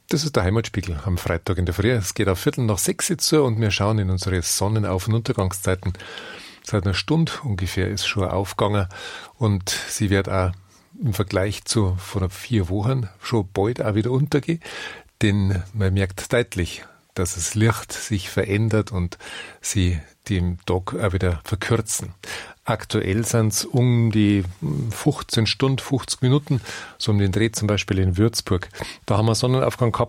Das ist der Heimatspiegel am Freitag in der Früh. Es geht auf 5:45 zu und wir schauen in unsere Sonnenauf- und Untergangszeiten. Seit einer Stunde ungefähr ist schon aufgegangen und sie wird auch im Vergleich zu vor 4 Wochen schon bald auch wieder untergehen, denn man merkt deutlich, dass das Licht sich verändert und sie den Tag auch wieder verkürzen. Aktuell sind es um die 15 Stunden, 50 Minuten, so um den Dreh zum Beispiel in Würzburg. Da haben wir Sonnenaufgang gehabt